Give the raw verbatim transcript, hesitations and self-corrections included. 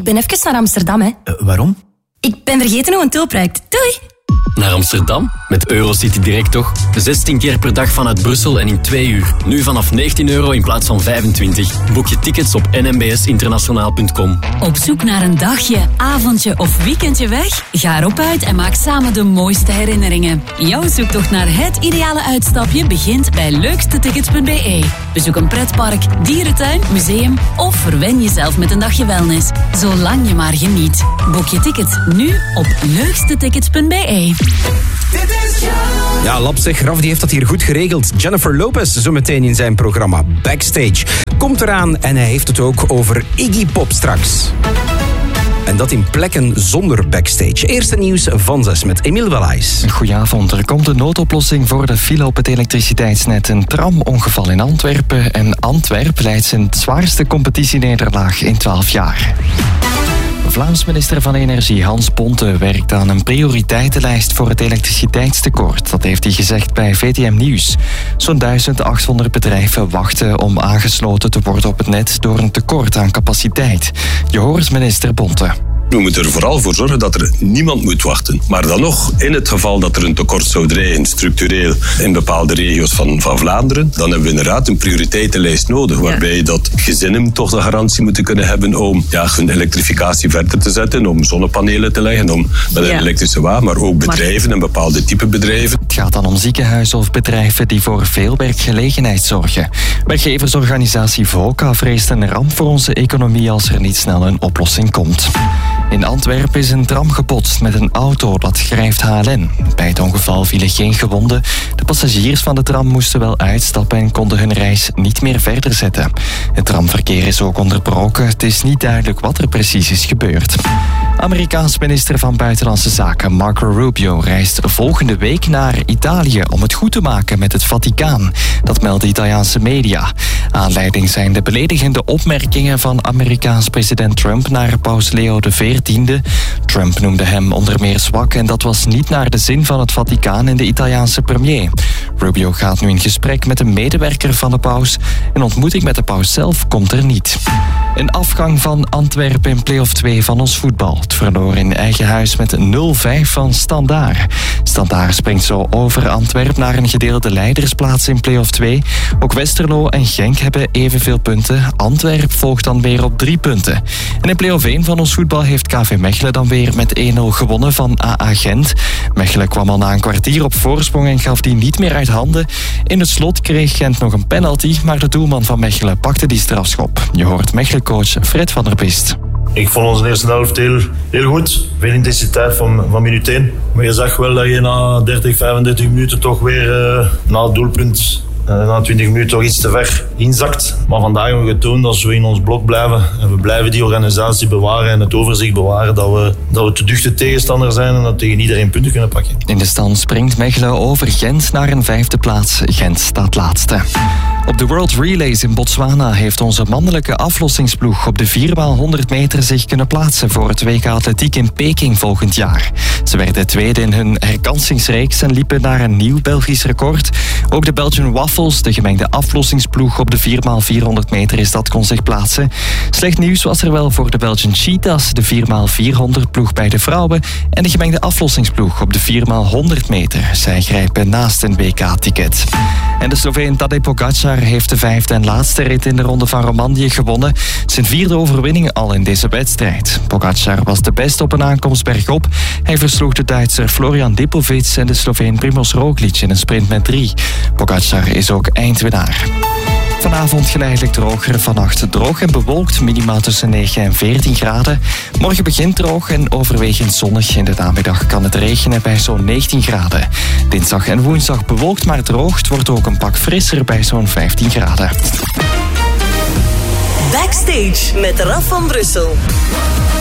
ben even naar Amsterdam, hè. Uh, waarom? Ik ben vergeten hoe een tulp ruikt. Doei! Naar Amsterdam? Met Eurocity Direct toch? zestien keer per dag vanuit Brussel en in twee uur. Nu vanaf negentien euro in plaats van vijfentwintig. Boek je tickets op n m b s internationaal punt com. Op zoek naar een dagje, avondje of weekendje weg? Ga erop uit en maak samen de mooiste herinneringen. Jouw zoektocht naar het ideale uitstapje begint bij leukste tickets punt b e. Bezoek een pretpark, dierentuin, museum of verwen jezelf met een dagje wellness. Zolang je maar geniet. Boek je tickets nu op leukste tickets punt b e. Ja, Lab zeg, Raf die heeft dat hier goed geregeld. Jennifer Lopez zometeen in zijn programma Backstage. Komt eraan en hij heeft het ook over Iggy Pop straks. En dat in plekken zonder backstage. Eerste nieuws van zes met Emiel Wellais. Goedenavond. Er komt een noodoplossing voor de file op het elektriciteitsnet. Een tramongeval in Antwerpen. En Antwerp leidt zijn zwaarste competitienederlaag in twaalf jaar. Vlaams minister van Energie Hans Bonte werkt aan een prioriteitenlijst voor het elektriciteitstekort. Dat heeft hij gezegd bij V T M Nieuws. Zo'n duizend achthonderd bedrijven wachten om aangesloten te worden op het net door een tekort aan capaciteit. Je hoort minister Bonte. We moeten er vooral voor zorgen dat er niemand moet wachten. Maar dan nog, in het geval dat er een tekort zou dreigen, structureel in bepaalde regio's van, van Vlaanderen, dan hebben we inderdaad een prioriteitenlijst nodig, waarbij ja. dat gezinnen toch de garantie moeten kunnen hebben om ja, hun elektrificatie verder te zetten, om zonnepanelen te leggen, om met een ja. elektrische wagen, maar ook bedrijven en bepaalde type bedrijven. Het gaat dan om ziekenhuizen of bedrijven die voor veel werkgelegenheid zorgen. Werkgeversorganisatie VOCA vreest een ramp voor onze economie als er niet snel een oplossing komt. In Antwerpen is een tram gebotst met een auto, dat schrijft H L N. Bij het ongeval vielen geen gewonden. De passagiers van de tram moesten wel uitstappen en konden hun reis niet meer verder zetten. Het tramverkeer is ook onderbroken. Het is niet duidelijk wat er precies is gebeurd. Amerikaans minister van Buitenlandse Zaken Marco Rubio reist volgende week naar Italië om het goed te maken met het Vaticaan. Dat melden Italiaanse media. Aanleiding zijn de beledigende opmerkingen van Amerikaans president Trump naar paus Leo de veertiende. Trump noemde hem onder meer zwak en dat was niet naar de zin van het Vaticaan en de Italiaanse premier. Rubio gaat nu in gesprek met een medewerker van de paus. Een ontmoeting met de paus zelf komt er niet. Een afgang van Antwerpen in play-off twee van ons voetbal. Het verloor in eigen huis met nul vijf van Standaard. Standaard springt zo over Antwerpen naar een gedeelde leidersplaats in play-off twee. Ook Westerlo en Genk hebben evenveel punten. Antwerpen volgt dan weer op drie punten. En in play-off één van ons voetbal heeft K V Mechelen dan weer met één nul gewonnen van A A Gent. Mechelen kwam al na een kwartier op voorsprong en gaf die niet meer uit handen. In het slot kreeg Gent nog een penalty, maar de doelman van Mechelen pakte die strafschop. Je hoort Mechelen-coach Fred van der Bist. Ik vond onze eerste helft heel, heel goed. Veel intensiteit van, van minuut één. Maar je zag wel dat je na dertig, vijfendertig minuten toch weer uh, na het doelpunt... Uh, na twintig minuten toch iets te ver inzakt. Maar vandaag hebben we getoond dat we in ons blok blijven. En we blijven die organisatie bewaren en het overzicht bewaren. Dat we, dat we te duchte tegenstander zijn en dat we tegen iedereen punten kunnen pakken. In de stand springt Mechelen over Gent naar een vijfde plaats. Gent staat laatste. Op de World Relays in Botswana heeft onze mannelijke aflossingsploeg op de vier maal honderd meter zich kunnen plaatsen voor het W K Atletiek in Peking volgend jaar. Ze werden tweede in hun herkansingsreeks en liepen naar een nieuw Belgisch record. Ook de Belgian Waffles, de gemengde aflossingsploeg op de vier maal vierhonderd meter, is dat kon zich plaatsen. Slecht nieuws was er wel voor de Belgian Cheetahs, de vier maal vierhonderd ploeg bij de vrouwen en de gemengde aflossingsploeg op de vier maal honderd meter. Zij grijpen naast een W K-ticket. En de Sloveen Tadej Pogačar heeft de vijfde en laatste rit in de Ronde van Romandie gewonnen. Zijn vierde overwinning al in deze wedstrijd. Pogačar was de beste op een aankomst bergop. Hij versloeg de Duitser Florian Dipovic en de Sloveen Primož Roglič in een sprint met drie. Pogačar is ook eindwinnaar. Vanavond geleidelijk droger, vannacht droog en bewolkt, minima tussen negen en veertien graden. Morgen begint droog en overwegend zonnig. In de namiddag kan het regenen bij zo'n negentien graden. Dinsdag en woensdag bewolkt maar droog. Het wordt ook een pak frisser bij zo'n vijftien graden. Backstage met Raf van Brussel.